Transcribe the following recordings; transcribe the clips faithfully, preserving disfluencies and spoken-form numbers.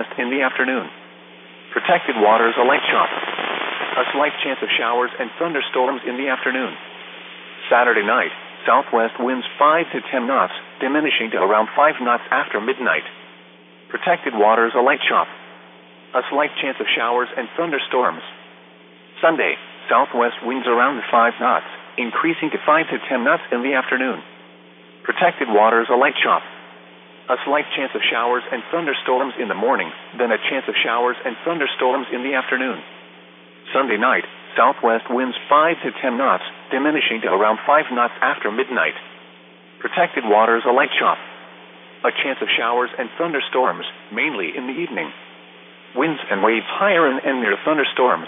in the afternoon. Protected waters a light chop. A slight chance of showers and thunderstorms in the afternoon. Saturday night, southwest winds five to ten knots, diminishing to around five knots after midnight. Protected waters a light chop. A slight chance of showers and thunderstorms. Sunday, southwest winds around five knots, increasing to five to ten knots in the afternoon. Protected waters a light chop. A slight chance of showers and thunderstorms in the morning, then a chance of showers and thunderstorms in the afternoon. Sunday night, southwest winds five to ten knots, diminishing to around five knots after midnight. Protected waters a light chop. A chance of showers and thunderstorms, mainly in the evening. Winds and waves higher and, and near thunderstorms.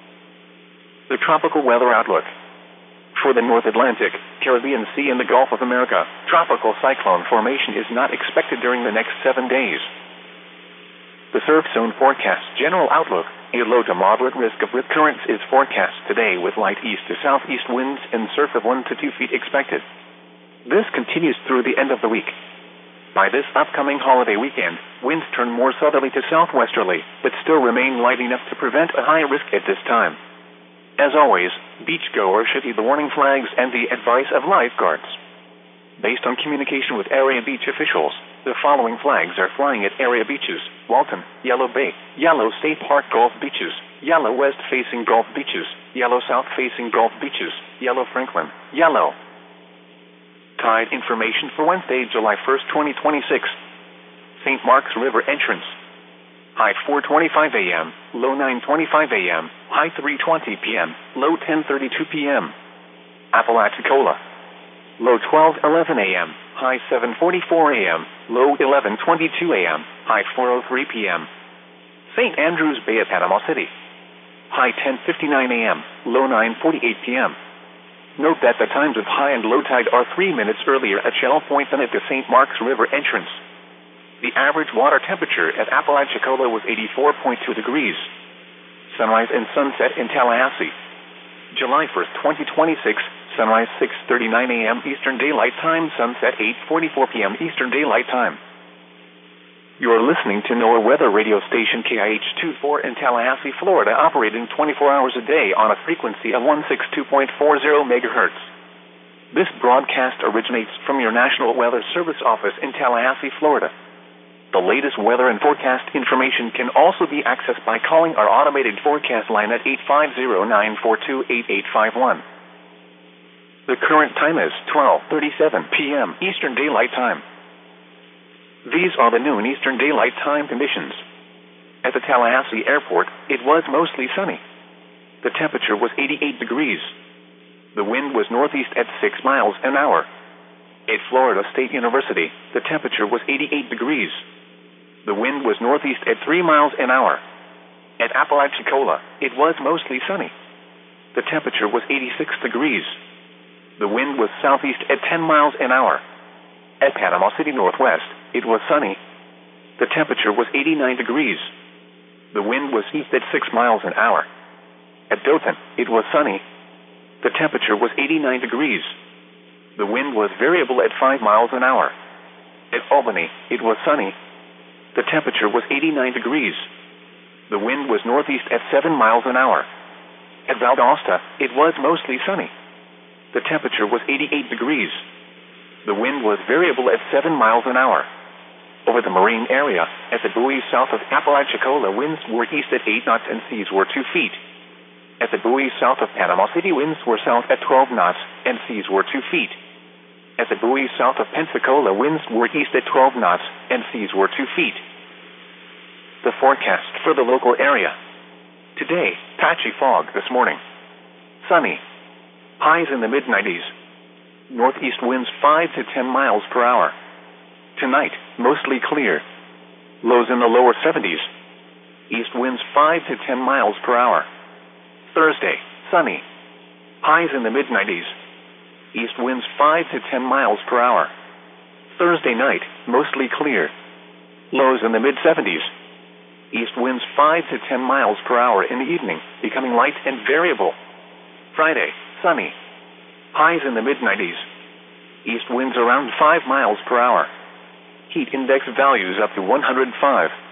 The tropical weather outlook. For the North Atlantic, Caribbean Sea, and the Gulf of America, tropical cyclone formation is not expected during the next seven days. The surf zone forecast general outlook, a low to moderate risk of recurrence is forecast today with light east to southeast winds and surf of one to two feet expected. This continues through the end of the week. By this upcoming holiday weekend, winds turn more southerly to southwesterly, but still remain light enough to prevent a high risk at this time. As always, beachgoers should heed the warning flags and the advice of lifeguards. Based on communication with area beach officials, the following flags are flying at area beaches: Walton, Yellow Bay, Yellow State Park Gulf Beaches, Yellow West-facing Gulf Beaches, Yellow South-facing Gulf Beaches, Yellow Franklin, Yellow. Tide information for Wednesday, July first, twenty twenty-six. Saint Mark's River entrance. High four twenty-five a m, low nine twenty-five a m, high three twenty p m, low ten thirty-two p m Apalachicola. Low twelve eleven a m, high seven forty-four a m, low eleven twenty-two a m, high four oh three p m Saint Andrews Bay at Panama City. High ten fifty-nine a m, low nine forty-eight p m Note that the times of high and low tide are three minutes earlier at Shell Point than at the Saint Mark's River entrance. The average water temperature at Apalachicola was eighty-four point two degrees. Sunrise and sunset in Tallahassee. July first, twenty twenty-six, sunrise six thirty-nine a m Eastern Daylight Time, sunset eight forty-four p m Eastern Daylight Time. You are listening to NOAA weather radio station K I H twenty-four in Tallahassee, Florida, operating twenty-four hours a day on a frequency of one sixty-two point four zero megahertz. This broadcast originates from your National Weather Service office in Tallahassee, Florida. The latest weather and forecast information can also be accessed by calling our automated forecast line at eight five zero, nine four two, eight eight five one. The current time is twelve thirty-seven p m Eastern Daylight Time. These are the noon Eastern Daylight Time conditions. At the Tallahassee Airport, it was mostly sunny. The temperature was eighty-eight degrees. The wind was northeast at six miles an hour. At Florida State University, the temperature was eighty-eight degrees. The wind was northeast at three miles an hour. At Apalachicola, it was mostly sunny. The temperature was eighty-six degrees. The wind was southeast at ten miles an hour. At Panama City Northwest, it was sunny. The temperature was eighty-nine degrees. The wind was east at six miles an hour. At Dothan, it was sunny. The temperature was eighty-nine degrees. The wind was variable at five miles an hour. At Albany, it was sunny. The temperature was eighty-nine degrees. The wind was northeast at seven miles an hour. At Valdosta, it was mostly sunny. The temperature was eighty-eight degrees. The wind was variable at seven miles an hour. Over the marine area, at the buoys south of Apalachicola, winds were east at eight knots and seas were two feet. At the buoys south of Panama City, winds were south at twelve knots and seas were two feet. At the buoys south of Pensacola, winds were east at twelve knots and seas were two feet. The forecast for the local area. Today, patchy fog this morning. Sunny. Highs in the mid nineties. Northeast winds five to ten miles per hour. Tonight, mostly clear. Lows in the lower seventies. East winds five to ten miles per hour. Thursday, sunny. Highs in the mid nineties. East winds five to ten miles per hour. Thursday night, mostly clear. Lows in the mid seventies. East winds five to ten miles per hour in the evening, becoming light and variable. Friday, sunny. Highs in the mid nineties. East winds around five miles per hour. Heat index values up to one hundred five.